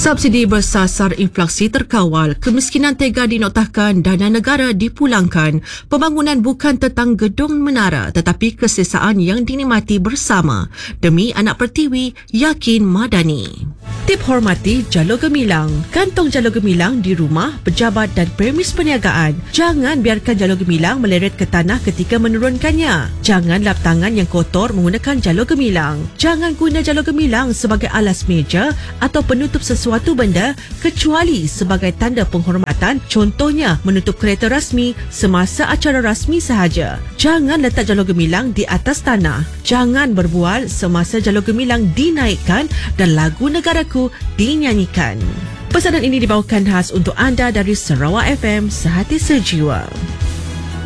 Subsidi bersasar inflasi terkawal, kemiskinan tega dinotahkan, dana negara dipulangkan. Pembangunan bukan tentang gedung menara tetapi kesesaan yang dinikmati bersama. Demi Anak Pertiwi, Yakin Madani. Tip hormati jalur gemilang. Kantong jalur gemilang di rumah, pejabat dan premis perniagaan. Jangan biarkan jalur gemilang meleret ke tanah ketika menurunkannya. Jangan lap tangan yang kotor menggunakan jalur gemilang. Jangan guna jalur gemilang sebagai alas meja atau penutup sesuatu benda kecuali sebagai tanda penghormatan, contohnya menutup kereta rasmi semasa acara rasmi sahaja. Jangan letak jalur gemilang di atas tanah. Jangan berbual semasa jalur gemilang dinaikkan dan lagu negaraku dinyanyikan. Pesanan ini dibawakan khas untuk anda dari Sarawak FM, Sehati Sejiwa.